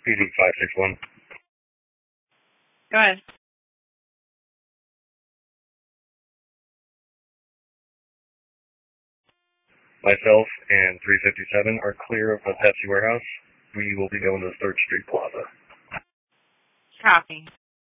PD 561. Go ahead. Myself and 357 are clear of the Pepsi warehouse. We will be going to 3rd Street Plaza. Copy.